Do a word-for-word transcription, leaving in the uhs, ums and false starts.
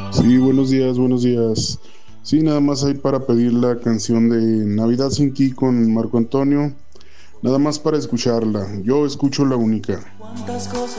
Sí, buenos días, buenos días. Sí, nada más hay para pedir la canción de Navidad sin ti con Marco Antonio. Nada más para escucharla. Yo escucho la única.